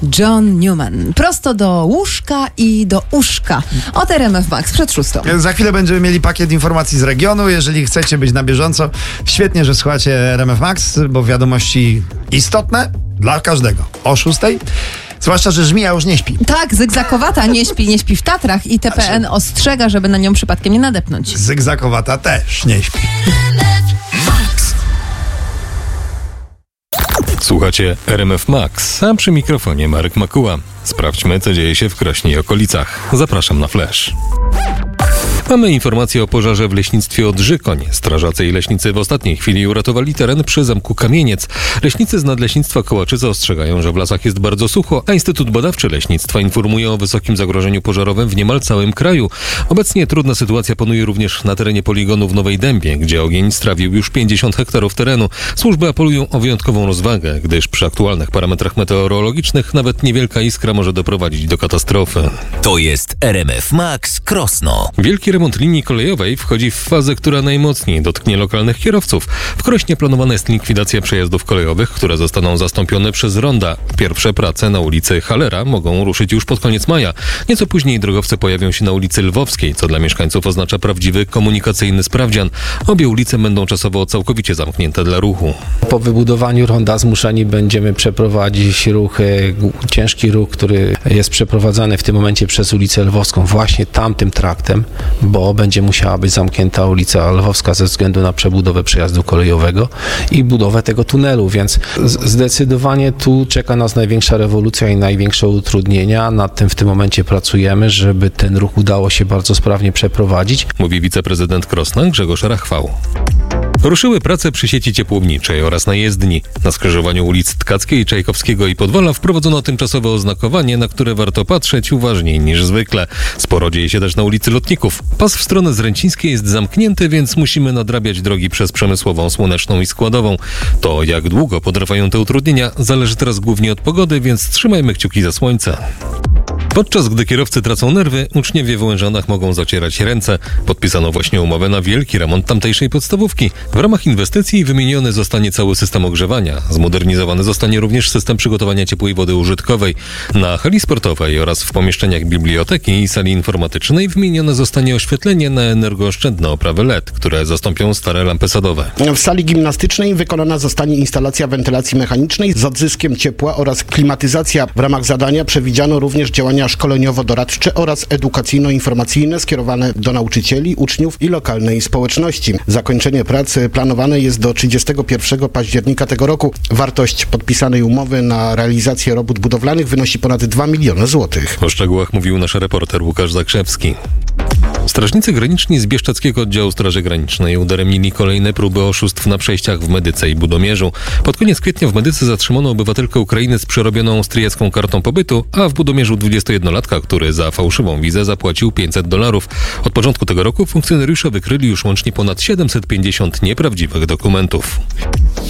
John Newman. Prosto do łóżka i do uszka. Od RMF Max przed 6. Za chwilę będziemy mieli pakiet informacji z regionu. Jeżeli chcecie być na bieżąco, świetnie, że słuchacie RMF Max, bo wiadomości istotne dla każdego. O 6. Zwłaszcza, że żmija już nie śpi. Tak, zygzakowata nie śpi w Tatrach i TPN ostrzega, żeby na nią przypadkiem nie nadepnąć. Zygzakowata też nie śpi. Słuchacie RMF Max, a przy mikrofonie Marek Makuła. Sprawdźmy, co dzieje się w Krośnie i okolicach. Zapraszam na flash. Mamy informację o pożarze w leśnictwie Odrzykoń. Strażacy i leśnicy w ostatniej chwili uratowali teren przy zamku Kamieniec. Leśnicy z Nadleśnictwa Kołaczyca ostrzegają, że w lasach jest bardzo sucho, a Instytut Badawczy Leśnictwa informuje o wysokim zagrożeniu pożarowym w niemal całym kraju. Obecnie trudna sytuacja panuje również na terenie poligonu w Nowej Dębie, gdzie ogień strawił już 50 hektarów terenu. Służby apelują o wyjątkową rozwagę, gdyż przy aktualnych parametrach meteorologicznych nawet niewielka iskra może doprowadzić do katastrofy. To jest RMF Max Krosno. Wielki remont linii kolejowej wchodzi w fazę, która najmocniej dotknie lokalnych kierowców. W Krośnie planowana jest likwidacja przejazdów kolejowych, które zostaną zastąpione przez ronda. Pierwsze prace na ulicy Halera mogą ruszyć już pod koniec maja. Nieco później drogowce pojawią się na ulicy Lwowskiej, co dla mieszkańców oznacza prawdziwy komunikacyjny sprawdzian. Obie ulice będą czasowo całkowicie zamknięte dla ruchu. Po wybudowaniu ronda zmuszeni będziemy przeprowadzić ciężki ruch, który jest przeprowadzany w tym momencie przez ulicę Lwowską, właśnie tamtym traktem, bo będzie musiała być zamknięta ulica Lwowska ze względu na przebudowę przejazdu kolejowego i budowę tego tunelu, więc zdecydowanie tu czeka nas największa rewolucja i największe utrudnienia. Nad tym w tym momencie pracujemy, żeby ten ruch udało się bardzo sprawnie przeprowadzić. Mówi wiceprezydent Krosna Grzegorz Rachwał. Ruszyły prace przy sieci ciepłowniczej oraz na jezdni. Na skrzyżowaniu ulic Tkackiej, Czajkowskiego i Podwala wprowadzono tymczasowe oznakowanie, na które warto patrzeć uważniej niż zwykle. Sporo dzieje się też na ulicy Lotników. Pas w stronę Zręcińskiej jest zamknięty, więc musimy nadrabiać drogi przez Przemysłową, Słoneczną i Składową. To jak długo potrwają te utrudnienia, zależy teraz głównie od pogody, więc trzymajmy kciuki za słońce. Podczas gdy kierowcy tracą nerwy, uczniowie w Łężanach mogą zacierać ręce. Podpisano właśnie umowę na wielki remont tamtejszej podstawówki. W ramach inwestycji wymieniony zostanie cały system ogrzewania. Zmodernizowany zostanie również system przygotowania ciepłej wody użytkowej. Na hali sportowej oraz w pomieszczeniach biblioteki i sali informatycznej wymienione zostanie oświetlenie na energooszczędne oprawy LED, które zastąpią stare lampy sadowe. W sali gimnastycznej wykonana zostanie instalacja wentylacji mechanicznej z odzyskiem ciepła oraz klimatyzacja. W ramach zadania przewidziano również działania szkoleniowo-doradcze oraz edukacyjno-informacyjne skierowane do nauczycieli, uczniów i lokalnej społeczności. Zakończenie pracy planowane jest do 31 października tego roku. Wartość podpisanej umowy na realizację robót budowlanych wynosi ponad 2 miliony złotych. O szczegółach mówił nasz reporter Łukasz Zakrzewski. Strażnicy graniczni z Bieszczadzkiego Oddziału Straży Granicznej udaremnili kolejne próby oszustw na przejściach w Medyce i Budomierzu. Pod koniec kwietnia w Medyce zatrzymano obywatelkę Ukrainy z przerobioną austriacką kartą pobytu, a w Budomierzu 21-latka, który za fałszywą wizę zapłacił $500. Od początku tego roku funkcjonariusze wykryli już łącznie ponad 750 nieprawdziwych dokumentów.